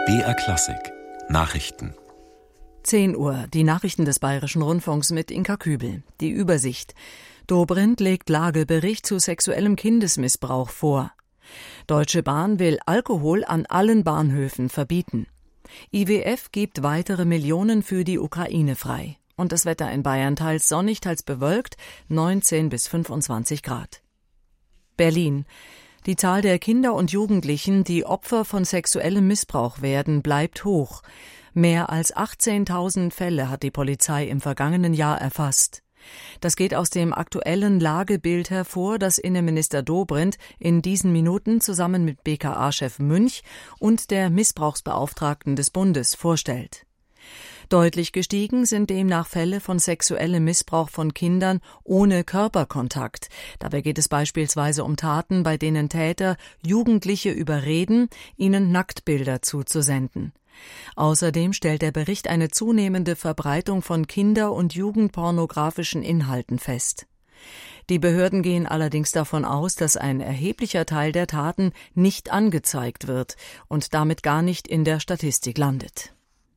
BR Klassik Nachrichten. 10 Uhr, die Nachrichten des Bayerischen Rundfunks mit Inka Kübel. Die Übersicht. Dobrindt legt Lagebericht zu sexuellem Kindesmissbrauch vor. Deutsche Bahn will Alkohol an allen Bahnhöfen verbieten. IWF gibt weitere Millionen für die Ukraine frei. Und das Wetter in Bayern teils sonnig, teils bewölkt, 19 bis 25 Grad. Berlin. Die Zahl der Kinder und Jugendlichen, die Opfer von sexuellem Missbrauch werden, bleibt hoch. Mehr als 18.000 Fälle hat die Polizei im vergangenen Jahr erfasst. Das geht aus dem aktuellen Lagebild hervor, das Innenminister Dobrindt in diesen Minuten zusammen mit BKA-Chef Münch und der Missbrauchsbeauftragten des Bundes vorstellt. Deutlich gestiegen sind demnach Fälle von sexuellem Missbrauch von Kindern ohne Körperkontakt. Dabei geht es beispielsweise um Taten, bei denen Täter Jugendliche überreden, ihnen Nacktbilder zuzusenden. Außerdem stellt der Bericht eine zunehmende Verbreitung von kinder- und jugendpornografischen Inhalten fest. Die Behörden gehen allerdings davon aus, dass ein erheblicher Teil der Taten nicht angezeigt wird und damit gar nicht in der Statistik landet.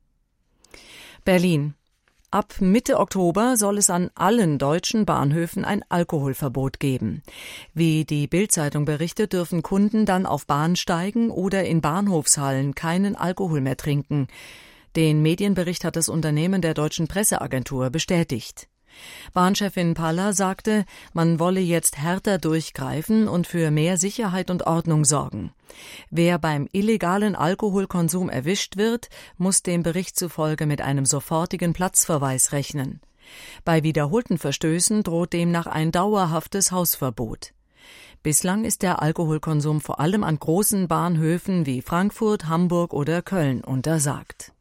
Berlin. Ab Mitte Oktober soll es an allen deutschen Bahnhöfen ein Alkoholverbot geben. Wie die Bild-Zeitung berichtet, dürfen Kunden dann auf Bahnsteigen oder in Bahnhofshallen keinen Alkohol mehr trinken. Den Medienbericht hat das Unternehmen der Deutschen Presseagentur bestätigt. Bahnchefin Paller sagte, man wolle jetzt härter durchgreifen und für mehr Sicherheit und Ordnung sorgen. Wer beim illegalen Alkoholkonsum erwischt wird, muss dem Bericht zufolge mit einem sofortigen Platzverweis rechnen. Bei wiederholten Verstößen droht demnach ein dauerhaftes Hausverbot. Bislang ist der Alkoholkonsum vor allem an großen Bahnhöfen wie Frankfurt, Hamburg oder Köln untersagt.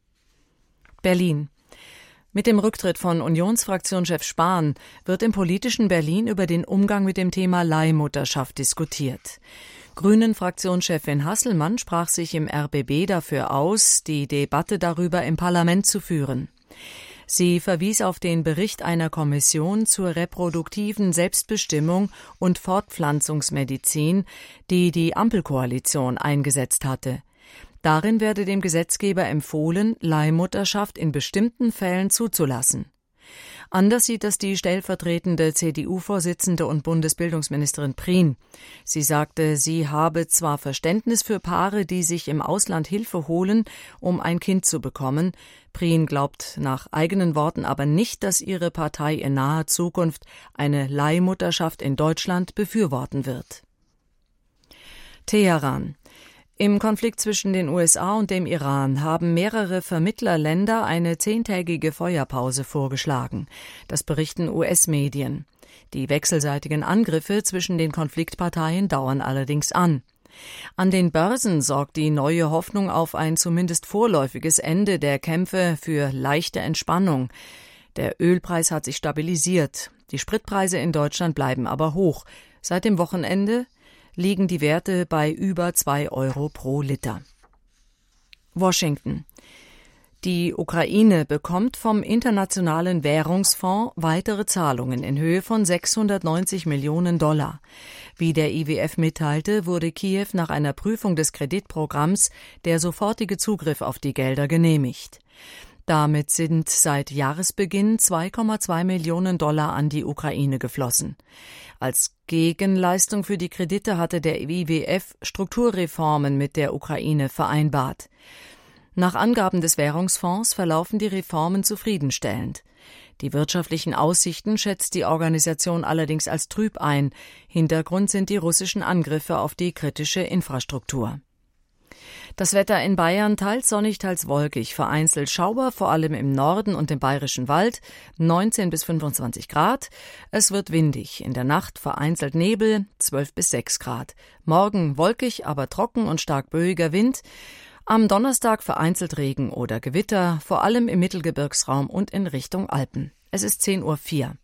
Berlin. Mit dem Rücktritt von Unionsfraktionschef Spahn wird im politischen Berlin über den Umgang mit dem Thema Leihmutterschaft diskutiert. Grünen-Fraktionschefin Hasselmann sprach sich im RBB dafür aus, die Debatte darüber im Parlament zu führen. Sie verwies auf den Bericht einer Kommission zur reproduktiven Selbstbestimmung und Fortpflanzungsmedizin, die die Ampelkoalition eingesetzt hatte. Darin werde dem Gesetzgeber empfohlen, Leihmutterschaft in bestimmten Fällen zuzulassen. Anders sieht das die stellvertretende CDU-Vorsitzende und Bundesbildungsministerin Prien. Sie sagte, sie habe zwar Verständnis für Paare, die sich im Ausland Hilfe holen, um ein Kind zu bekommen. Prien glaubt nach eigenen Worten aber nicht, dass ihre Partei in naher Zukunft eine Leihmutterschaft in Deutschland befürworten wird. Teheran. Im Konflikt zwischen den USA und dem Iran haben mehrere Vermittlerländer eine 10-tägige Feuerpause vorgeschlagen. Das berichten US-Medien. Die wechselseitigen Angriffe zwischen den Konfliktparteien dauern allerdings an. An den Börsen sorgt die neue Hoffnung auf ein zumindest vorläufiges Ende der Kämpfe für leichte Entspannung. Der Ölpreis hat sich stabilisiert. Die Spritpreise in Deutschland bleiben aber hoch. Seit dem Wochenende liegen die Werte bei über 2 Euro pro Liter. Washington. Die Ukraine bekommt vom Internationalen Währungsfonds weitere Zahlungen in Höhe von $690 Millionen. Wie der IWF mitteilte, wurde Kiew nach einer Prüfung des Kreditprogramms der sofortige Zugriff auf die Gelder genehmigt. Damit sind seit Jahresbeginn $2,2 Millionen an die Ukraine geflossen. Als Gegenleistung für die Kredite hatte der IWF Strukturreformen mit der Ukraine vereinbart. Nach Angaben des Währungsfonds verlaufen die Reformen zufriedenstellend. Die wirtschaftlichen Aussichten schätzt die Organisation allerdings als trüb ein. Hintergrund sind die russischen Angriffe auf die kritische Infrastruktur. Das Wetter in Bayern teils sonnig, teils wolkig, vereinzelt Schauer, vor allem im Norden und im Bayerischen Wald, 19 bis 25 Grad. Es wird windig, in der Nacht vereinzelt Nebel, 12 bis 6 Grad. Morgen wolkig, aber trocken und stark böiger Wind. Am Donnerstag vereinzelt Regen oder Gewitter, vor allem im Mittelgebirgsraum und in Richtung Alpen. Es ist 10:04 Uhr.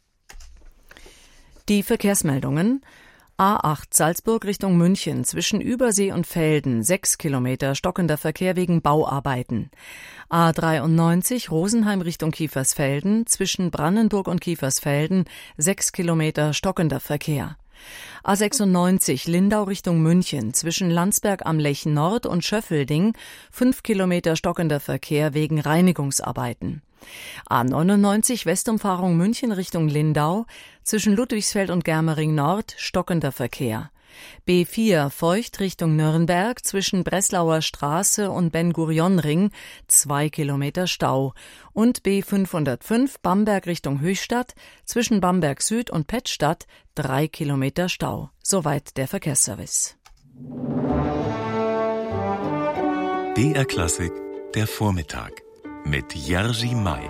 Die Verkehrsmeldungen. A8 Salzburg Richtung München zwischen Übersee und Velden 6 Kilometer stockender Verkehr wegen Bauarbeiten. A93 Rosenheim Richtung Kiefersfelden zwischen Brandenburg und Kiefersfelden 6 Kilometer stockender Verkehr. A96 Lindau Richtung München zwischen Landsberg am Lech Nord und Schöffelding 5 Kilometer stockender Verkehr wegen Reinigungsarbeiten. A99 Westumfahrung München Richtung Lindau zwischen Ludwigsfeld und Germering Nord stockender Verkehr. B4 Feucht Richtung Nürnberg zwischen Breslauer Straße und Ben-Gurion-Ring 2 Kilometer Stau und B505 Bamberg Richtung Höchstadt zwischen Bamberg Süd und Pettstadt 3 Kilometer Stau. Soweit der Verkehrsservice. BR Klassik, der Vormittag mit Jerzy May.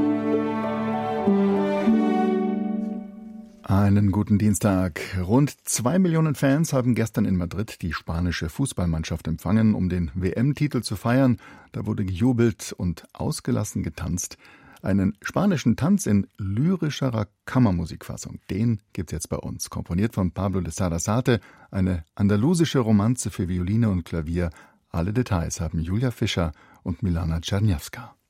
Einen guten Dienstag. Rund 2 Millionen Fans haben gestern in Madrid die spanische Fußballmannschaft empfangen, um den WM-Titel zu feiern. Da wurde gejubelt und ausgelassen getanzt. Einen spanischen Tanz in lyrischerer Kammermusikfassung, den gibt's jetzt bei uns. Komponiert von Pablo de Sarasate, eine andalusische Romanze für Violine und Klavier. Alle Details haben Julia Fischer und Milana Czerniawska.